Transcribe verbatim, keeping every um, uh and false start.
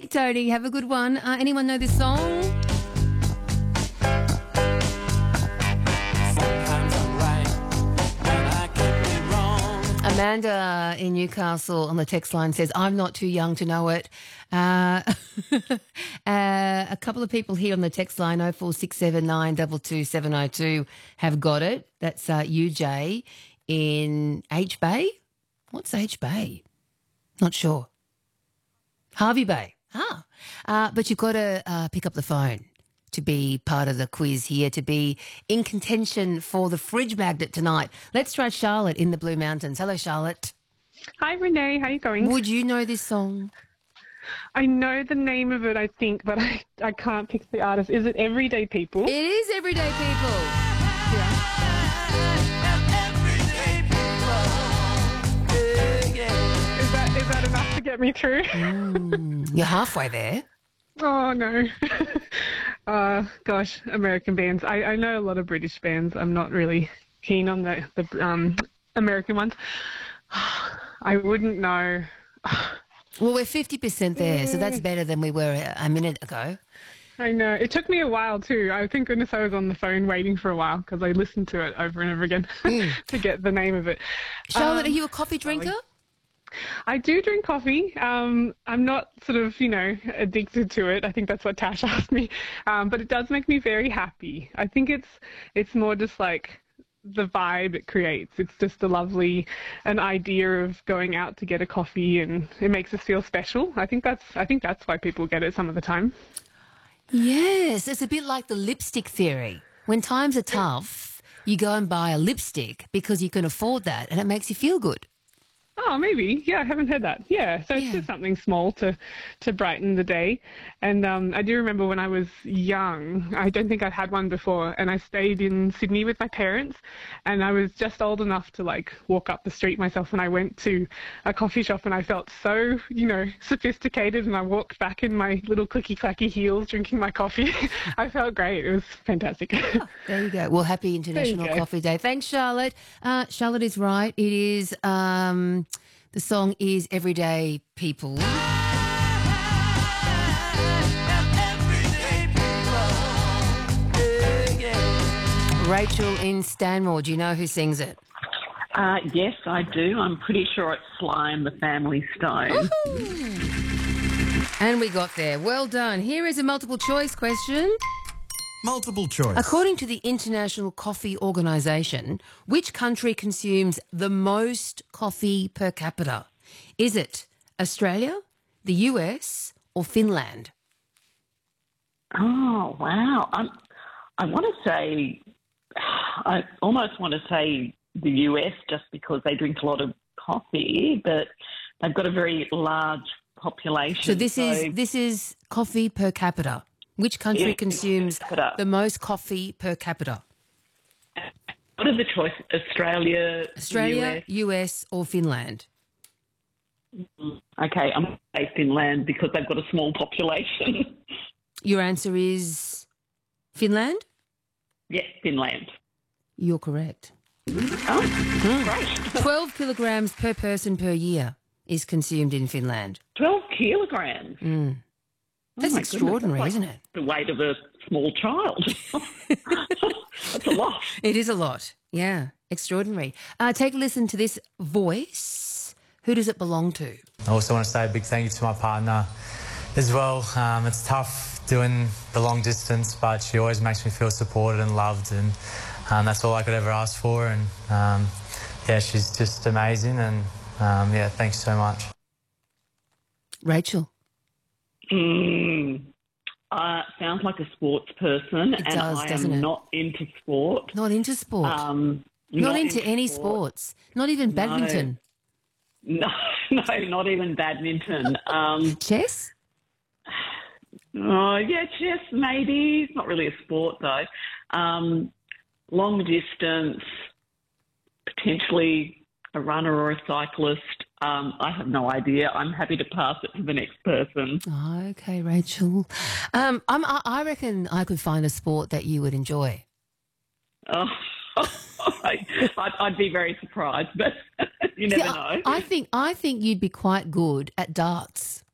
you, Tony. Have a good one. Uh, anyone know this song? Amanda in Newcastle on the text line says, I'm not too young to know it. Uh, uh, a couple of people here on the text line, oh four six seven nine two two seven oh two, have got it. That's uh, U J in H Bay. What's H Bay? Not sure. Harvey Bay. Ah. Uh, but you've got to uh, pick up the phone to be part of the quiz here, to be in contention for the fridge magnet tonight. Let's try Charlotte in the Blue Mountains. Hello, Charlotte. Hi, Renee. How are you going? Would you know this song? I know the name of it, I think, but I, I can't pick the artist. Is it Everyday People? It is Everyday People. Yeah. Is that, is that enough to get me through? Mm, you're halfway there. Oh, no. uh, gosh, American bands. I, I know a lot of British bands. I'm not really keen on the, the um, American ones. I wouldn't know. Well, we're fifty percent there, so that's better than we were a, a minute ago. I know. It took me a while, too. I thank goodness I was on the phone waiting for a while because I listened to it over and over again mm. to get the name of it. Charlotte, um, are you a coffee drinker? I do drink coffee. Um, I'm not sort of, you know, addicted to it. I think that's what Tash asked me. Um, but it does make me very happy. I think it's it's more just like the vibe it creates. It's just a lovely, an idea of going out to get a coffee, and it makes us feel special. I think that's I think that's why people get it some of the time. Yes, it's a bit like the lipstick theory. When times are tough, you go and buy a lipstick because you can afford that, and it makes you feel good. Oh, maybe. Yeah, I haven't heard that. Yeah, so yeah. It's just something small to, to brighten the day. And um, I do remember when I was young, I don't think I'd had one before, and I stayed in Sydney with my parents, and I was just old enough to, like, walk up the street myself, and I went to a coffee shop, and I felt so, you know, sophisticated, and I walked back in my little clicky-clacky heels drinking my coffee. I felt great. It was fantastic. Oh, there you go. Well, happy International Coffee Day. Thanks, Charlotte. Uh, Charlotte is right. It is... Um, The song is Everyday People. Rachel in Stanmore, do you know who sings it? Uh, yes, I do. I'm pretty sure it's Sly and the Family Stone. And we got there. Well done. Here is a multiple choice question. Multiple choice. According to the International Coffee Organisation, which country consumes the most coffee per capita? Is it Australia, the U S, or Finland? Oh, wow. I'm, I want to say, I almost want to say the U S just because they drink a lot of coffee, but they've got a very large population. So this so is this is coffee per capita. Which country yeah, consumes capita. the most coffee per capita? What are the choices? Australia, Australia, U S? U S, or Finland? Okay, I'm going to say Finland because they've got a small population. Your answer is Finland? Yes, Finland. You're correct. Oh, Mm. great. twelve kilograms per person per year is consumed in Finland. twelve kilograms. Mm. Oh That's my extraordinary, goodness, that's isn't like it? the weight of a small child. That's a lot. It is a lot. Yeah, extraordinary. Uh, take a listen to this voice. Who does it belong to? I also want to say a big thank you to my partner as well. Um, it's tough doing the long distance, but she always makes me feel supported and loved, and um, that's all I could ever ask for. And um, yeah, she's just amazing, and um, yeah, thanks so much. Rachel. Mm, uh, sounds like a sports person, It and does, I doesn't am it? not into sport. Not into sport. Um, not, not into, into any sport. sports. Not even badminton. No, no, not even badminton. Um, Chess? oh, yeah, chess maybe. It's not really a sport though. Um, long distance, potentially a runner or a cyclist. Um, I have no idea. I'm happy to pass it to the next person. Oh, okay, Rachel. Um, I'm, I, I reckon I could find a sport that you would enjoy. Oh, I, I'd, I'd be very surprised, but you never See, know. I, I think I think you'd be quite good at darts.